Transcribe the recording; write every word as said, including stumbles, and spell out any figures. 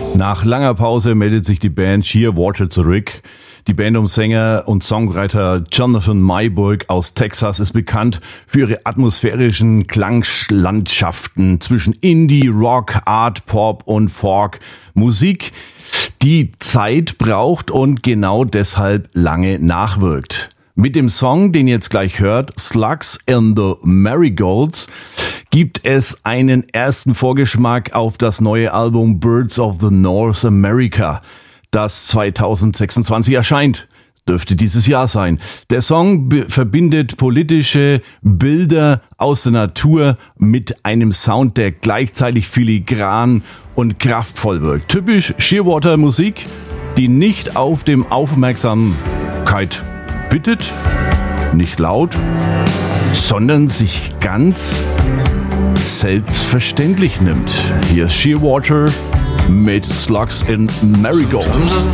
Nach langer Pause meldet sich die Band Shearwater zurück. Die Band um Sänger und Songwriter Jonathan Mayburg aus Texas ist bekannt für ihre atmosphärischen Klanglandschaften zwischen Indie, Rock, Art, Pop und Folk. Musik, die Zeit braucht und genau deshalb lange nachwirkt. Mit dem Song, den ihr jetzt gleich hört, Slugs in the Marigolds, gibt es einen ersten Vorgeschmack auf das neue Album Birds of the North America, das zwanzig sechsundzwanzig erscheint. Dürfte dieses Jahr sein. Der Song be- verbindet politische Bilder aus der Natur mit einem Sound, der gleichzeitig filigran und kraftvoll wirkt. Typisch Shearwater Musik, die nicht auf dem Aufmerksamkeit bittet, nicht laut, sondern sich ganz selbstverständlich nimmt. Hier ist Shearwater mit Slugs in Marigolds.